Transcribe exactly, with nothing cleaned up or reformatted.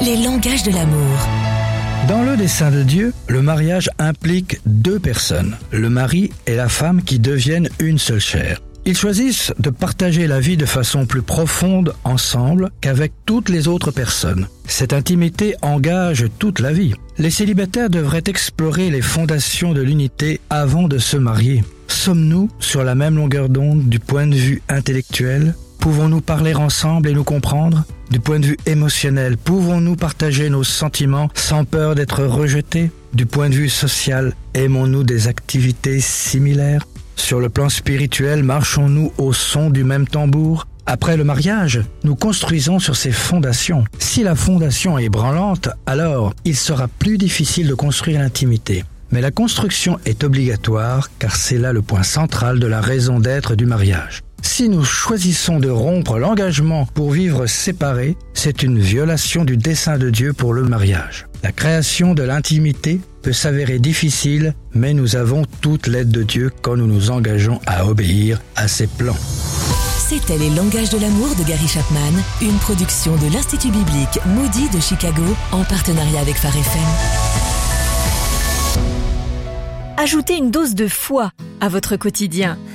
les langages de l'amour. Dans le dessein de Dieu, le mariage implique deux personnes, le mari et la femme qui deviennent une seule chair. Ils choisissent de partager la vie de façon plus profonde ensemble qu'avec toutes les autres personnes. Cette intimité engage toute la vie. Les célibataires devraient explorer les fondations de l'unité avant de se marier. Sommes-nous sur la même longueur d'onde du point de vue intellectuel ? Pouvons-nous parler ensemble et nous comprendre ? Du point de vue émotionnel, pouvons-nous partager nos sentiments sans peur d'être rejetés ? Du point de vue social, aimons-nous des activités similaires ? Sur le plan spirituel, marchons-nous au son du même tambour ? Après le mariage, nous construisons sur ces fondations. Si la fondation est branlante, alors il sera plus difficile de construire l'intimité. Mais la construction est obligatoire car c'est là le point central de la raison d'être du mariage. Si nous choisissons de rompre l'engagement pour vivre séparés, c'est une violation du dessein de Dieu pour le mariage. La création de l'intimité peut s'avérer difficile, mais nous avons toute l'aide de Dieu quand nous nous engageons à obéir à ses plans. C'était Les langages de l'amour de Gary Chapman, une production de l'Institut biblique Moody de Chicago en partenariat avec Phare F M. Ajoutez une dose de foi à votre quotidien